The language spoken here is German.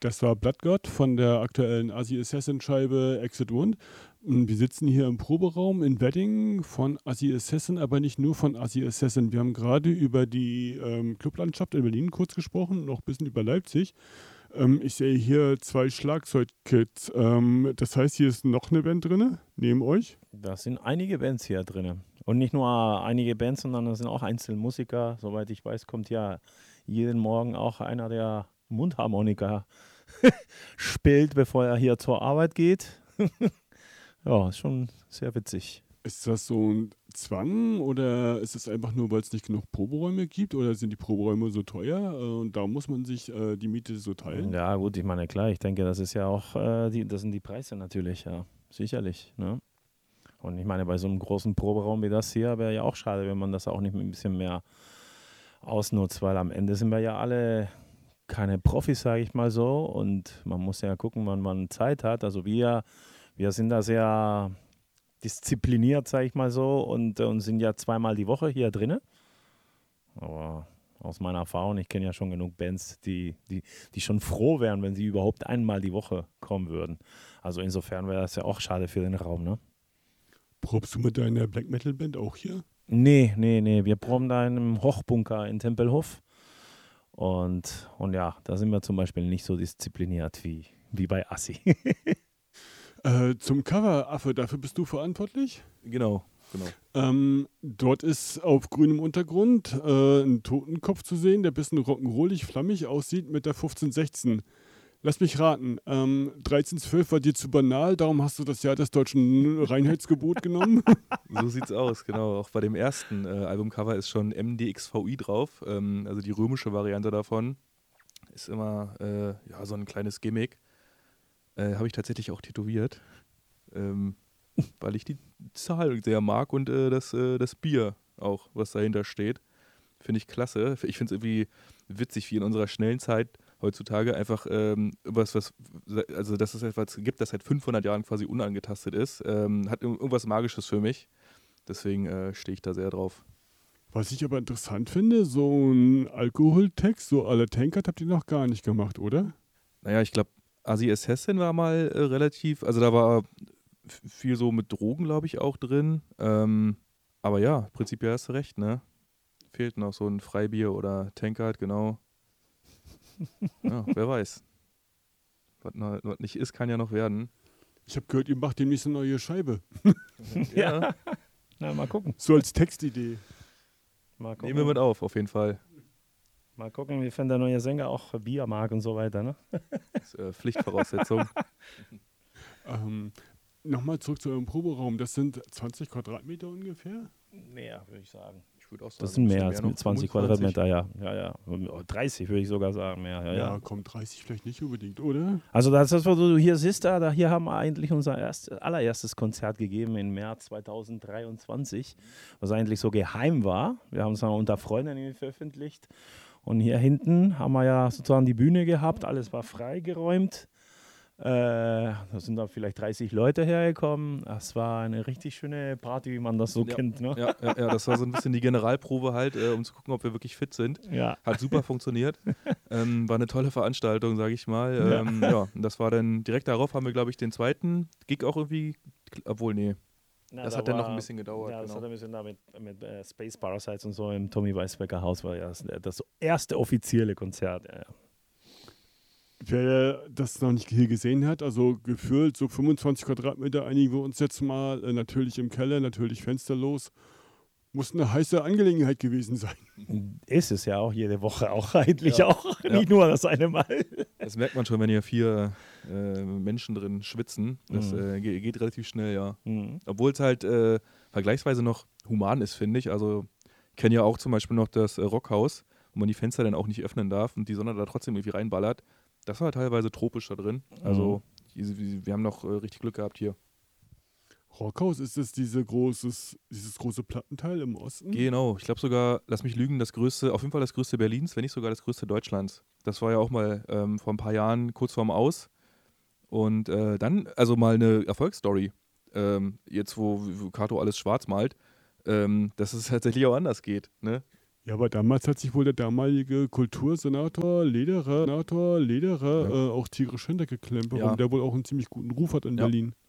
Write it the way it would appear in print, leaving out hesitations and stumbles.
Das war Bloodgod von der aktuellen Asi Assassin Scheibe Exit Wound. Wir sitzen hier im Proberaum in Wedding von Asi Assassin, aber nicht nur von Asi Assassin. Wir haben gerade über die Clublandschaft in Berlin kurz gesprochen, noch ein bisschen über Leipzig. Ich sehe hier 2 Schlagzeugkits. Das heißt, hier ist noch eine Band drin, neben euch. Da sind einige Bands hier drin. Und nicht nur einige Bands, sondern da sind auch Einzelmusiker. Soweit ich weiß, kommt ja jeden Morgen auch einer, der Mundharmonika spielt, bevor er hier zur Arbeit geht. Ja, ist schon sehr witzig. Ist das so ein Zwang oder ist es einfach nur, weil es nicht genug Proberäume gibt oder sind die Proberäume so teuer und da muss man sich die Miete so teilen? Ja, gut, ich meine, klar, ich denke, das ist ja auch, das sind die Preise natürlich, ja, sicherlich. Ne? Und ich meine, bei so einem großen Proberaum wie das hier wäre ja auch schade, wenn man das auch nicht ein bisschen mehr ausnutzt, weil am Ende sind wir ja alle keine Profis, sage ich mal so, und man muss ja gucken, wann man Zeit hat. Also wir sind da sehr diszipliniert, sage ich mal so, und sind ja 2-mal die Woche hier drin. Aber aus meiner Erfahrung, ich kenne ja schon genug Bands, die schon froh wären, wenn sie überhaupt einmal die Woche kommen würden. Also insofern wäre das ja auch schade für den Raum, ne? Probst du mit deiner Black Metal Band auch hier? Nee. Wir proben da in einem Hochbunker in Tempelhof. Und ja, da sind wir zum Beispiel nicht so diszipliniert wie bei Assi. Zum Cover, Affe, dafür bist du verantwortlich? Genau. Dort ist auf grünem Untergrund ein Totenkopf zu sehen, der ein bisschen rock'n'rollig, flammig aussieht mit der 1516. Lass mich raten, 1312 war dir zu banal, darum hast du das Jahr des deutschen Reinheitsgebot genommen? So sieht's aus, genau. Auch bei dem ersten Albumcover ist schon MDXVI drauf, also die römische Variante davon. Ist immer so ein kleines Gimmick. Habe ich tatsächlich auch tätowiert, weil ich die Zahl sehr mag und das Bier auch, was dahinter steht. Finde ich klasse. Ich finde es irgendwie witzig, wie in unserer schnellen Zeit heutzutage einfach dass es etwas gibt, das seit 500 Jahren quasi unangetastet ist, hat irgendwas Magisches für mich. Deswegen stehe ich da sehr drauf. Was ich aber interessant finde, so ein Alkoholtext, so à la Tankard habt ihr noch gar nicht gemacht, oder? Naja, ich glaube, Asi Assassin war mal relativ, also da war viel so mit Drogen, glaube ich, auch drin. Aber ja, prinzipiell hast du recht, ne? Fehlt noch so ein Freibier oder Tankard, genau. Ja, wer weiß. Was nicht ist, kann ja noch werden. Ich habe gehört, ihr macht demnächst eine neue Scheibe. Ja. Na, mal gucken. So als Textidee. Nehmen wir mit auf jeden Fall. Mal gucken, wie der neue Sänger auch Bier mag und so weiter, ne? Das ist Pflichtvoraussetzung. Nochmal zurück zu eurem Proberaum. Das sind 20 Quadratmeter ungefähr? Mehr, würde ich sagen. Ich würde auch sagen, Das sind mehr als noch 20 Quadratmeter, ja. 30 würde ich sogar sagen, mehr. Ja, kommt 30 vielleicht nicht unbedingt, oder? Also das ist, was du hier siehst, hier haben wir eigentlich unser allererstes Konzert gegeben im März 2023, was eigentlich so geheim war. Wir haben es dann unter Freunden veröffentlicht. Und hier hinten haben wir ja sozusagen die Bühne gehabt, alles war freigeräumt. Da sind da vielleicht 30 Leute hergekommen. Das war eine richtig schöne Party, wie man das so kennt. Ne? Ja, das war so ein bisschen die Generalprobe halt, um zu gucken, ob wir wirklich fit sind. Ja. Hat super funktioniert. War eine tolle Veranstaltung, sage ich mal. Und das war dann direkt darauf, haben wir, glaube ich, den zweiten Gig auch irgendwie, obwohl, nee. Das hat dann noch ein bisschen gedauert. Ja, das genau. hat ein bisschen da mit Space Parasites und so im Tommy Weisbecker Haus, war ja das erste offizielle Konzert. Ja. Wer das noch nicht hier gesehen hat, also gefühlt so 25 Quadratmeter einigen wir uns jetzt mal, natürlich im Keller, natürlich fensterlos. Muss eine heiße Angelegenheit gewesen sein. Ist es ja auch jede Woche auch eigentlich auch, nicht nur das eine Mal. Das merkt man schon, wenn hier 4 Menschen drin schwitzen. Das geht relativ schnell, ja. Mhm. Obwohl es halt vergleichsweise noch human ist, finde ich. Also ich kenne ja auch zum Beispiel noch das Rockhaus, wo man die Fenster dann auch nicht öffnen darf und die Sonne da trotzdem irgendwie reinballert. Das war teilweise tropisch da drin. Also wir haben noch richtig Glück gehabt hier. Rockhaus, ist das dieses große Plattenteil im Osten? Genau, ich glaube sogar, lass mich lügen, auf jeden Fall das größte Berlins, wenn nicht sogar das größte Deutschlands. Das war ja auch mal vor ein paar Jahren kurz vorm Aus. Und dann, also mal eine Erfolgsstory. Jetzt, wo Kato alles schwarz malt, dass es tatsächlich auch anders geht. Ne? Ja, aber damals hat sich wohl der damalige Kultursenator Lederer Ja. auch tierisch hintergeklemmt, warum Ja. der wohl auch einen ziemlich guten Ruf hat in Ja. Berlin.